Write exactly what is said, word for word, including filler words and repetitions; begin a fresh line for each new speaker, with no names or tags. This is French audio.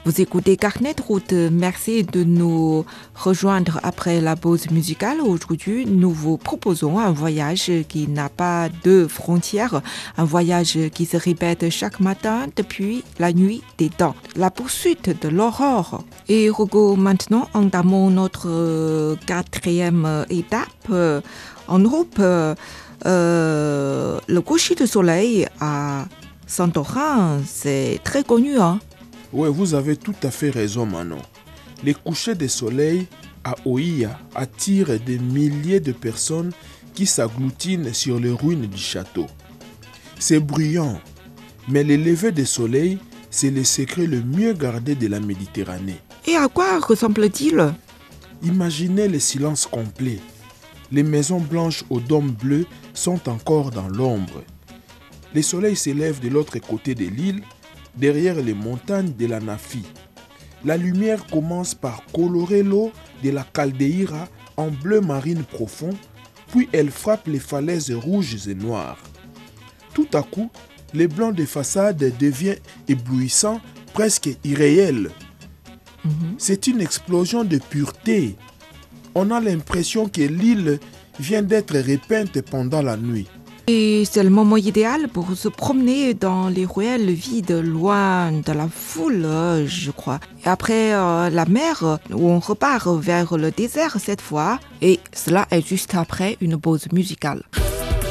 Vous écoutez Carnet de route. Merci de nous rejoindre après la pause musicale. Aujourd'hui, nous vous proposons un voyage qui n'a pas de frontières, un voyage qui se répète chaque matin depuis la nuit des temps. La poursuite de l'aurore. Et Hugo, maintenant, entamons notre quatrième étape. En Europe, euh, le coucher de soleil à Santorin, c'est très connu, hein?
Oui, vous avez tout à fait raison, Manon. Les couchers de soleil à Oia attirent des milliers de personnes qui s'agglutinent sur les ruines du château. C'est bruyant, mais le lever de soleil, c'est le secret le mieux gardé de la Méditerranée.
Et à quoi ressemble-t-il?
Imaginez le silence complet. Les maisons blanches aux dômes bleus sont encore dans l'ombre. Le soleil s'élève de l'autre côté de l'île, derrière les montagnes de la Nafi. La lumière commence par colorer l'eau de la Caldeira en bleu marine profond, puis elle frappe les falaises rouges et noires. Tout à coup, le blanc des façades devient éblouissant, presque irréel. Mm-hmm. C'est une explosion de pureté. On a l'impression que l'île vient d'être repeinte pendant la nuit.
Et c'est le moment idéal pour se promener dans les ruelles vides, loin de la foule, je crois. Et après euh, la mer, où on repart vers le désert cette fois. Et cela est juste après une pause musicale.